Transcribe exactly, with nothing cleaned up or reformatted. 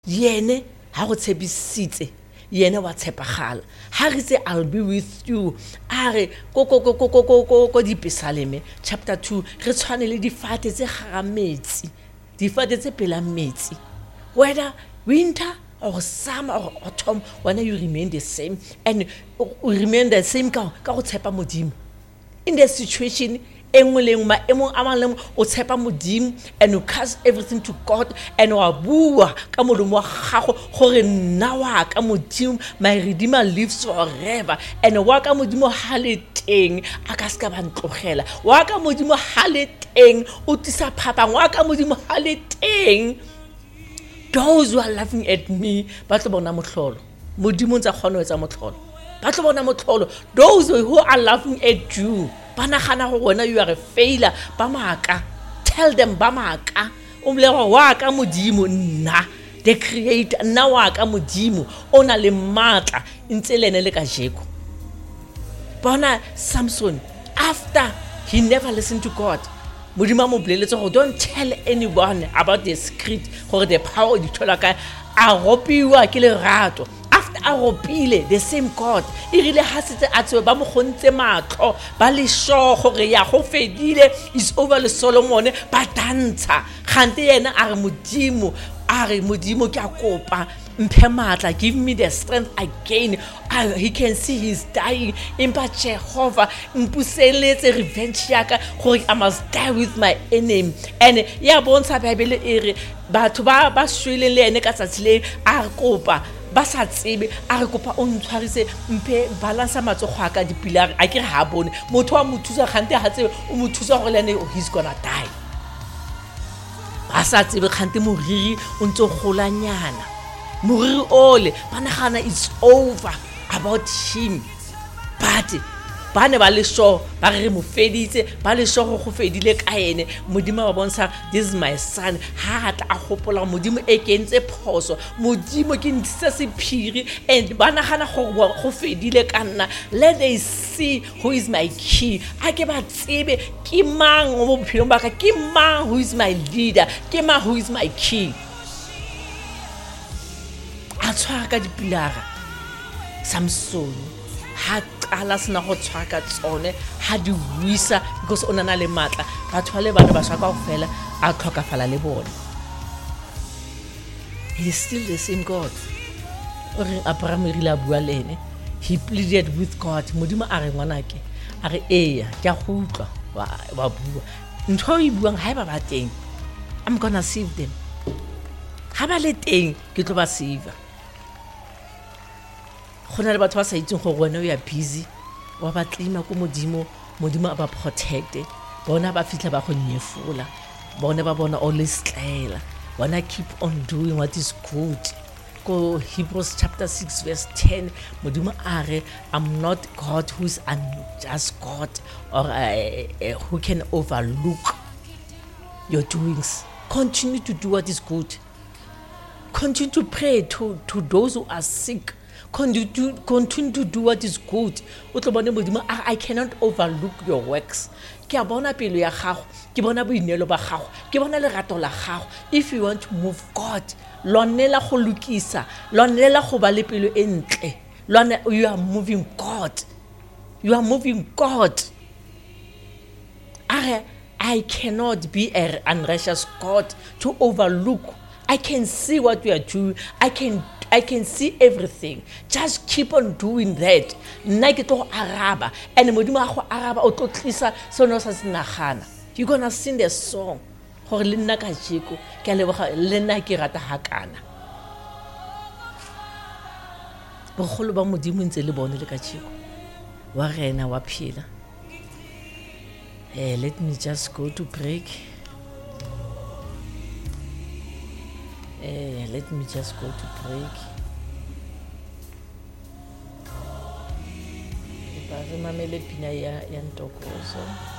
yene ha go tshepisitse yene wa tshepagala ha re tse I'll be with you are ko ko ko ko ko ko ko di Psalm chapter two re tshwane le difate tse gametsi difate tse pela metsi whether winter or summer or autumn when you remain the same and remain the same ka ka go tshepa modimo in the situation engwe le engwe emong a mang o tshepa modimo and you cast everything to God and wa bua ka modumo wa gago gore nna wa ka modimo my redeemer lives forever and wa ka modimo ha le teng a ka ska ba ntlogela wa ka modimo ha le teng o tisa phapang wa ka modimo ha le teng. Those who are laughing at me ba tlo bona motlholo modimo ntse gone o etsa motlholo ba tlo bona motlholo. Those who are laughing at you banagana go wena you are a failure ba maka tell them ba maka o mlego wa ka modimo nna the creator nna wa ka modimo ona le matla ntse lene le ka jeko bona Samson after he never listened to God modimo mo bleletse go don't tell anyone about the secret gore the power di thola ka a ropiwa ke le rato after a ropile the same God e rile ha setse a tsewe ba mo gontse matlo ba le sho gore ya go fedile is over le Solomon ba dantsha gante yena a re modimo a re modimo ke a kopa mphe matla give me the strength again. I, he can see he's dying impa Jehovah mpuseletse revenge yaka gore I must die with my enemy and ya bontsha Bible e re batho ba ba shwele le ene ka tsatsi le a kopa ba sa tsebe a re kopa o ntshwarise mphe balance matsogo aka dipilar a ke ha bone motho wa mothusa gante ha tsebe o mothusa gore lene he's gonna die ba sa tsebe gante moriri o ntse golanyana moriri ole banagana it's over about him but bane ba le sho ba re mo feditse ba le sho go fedile ka ene modimo ba bontsha this is my son ha ta a gopola modimo e kentse phoso modimo ke ntse se phiri and banagana go fedile ka nna let they see who is my key a ke ba tsebe ke mang mo bophelong ba ka ke mang who is my leader ke mang who is my key a tshwara ka dipilara Samson ha qala sena go tshwara ka tsone ha di wisa because ona na le matla batho ba le bana ba shaka go fela a tlhokafala le bona. He is still the same God. O re Abraham rile a bua le ene he pleaded with God modimo a re ngwanake a re eya ke a go utlwa wa bua ntho e buang ha ba ba teng I'm gonna save them ha ba le teng ke tlo ba save. Gona le batho ba sa itseng go wena o ya busy wa ba tlima ko modimo modimo a ba protect bona ba fitla ba go nyefola bona ba bona always tlela bona keep on doing what is good. Go Hebrews chapter six verse ten modimo a re I'm not God who is unjust God or uh, uh, who can overlook your doings. Continue to do what is good. Continue to pray to to those who are sick. Continue to, continue to do what is good. I cannot overlook your works. Ke a bona pelo ya gago, ke bona boinelo ba gago, ke bona lerato la gago. If you want to move God, lonela go lukisa, lonela go ba le pelo e ntle. You are moving God. You are moving God. I, I cannot be an unrighteous God to overlook. I can see what you are doing. I can I can see everything. Just keep on doing that. Nna ke tlo araba and modimo a go araba o tlo tlisa sono sa sinagana. You're gonna sing the song. Gore le nna ka jeko ke a leboga le nna ke rata hakana. Bogolo ba modimo ntse le bone le ka jeko. Wa rena wa phila. Eh let me just go to break. Eh, let me just go to break. Ba re mamele pina ya ya ntokoso.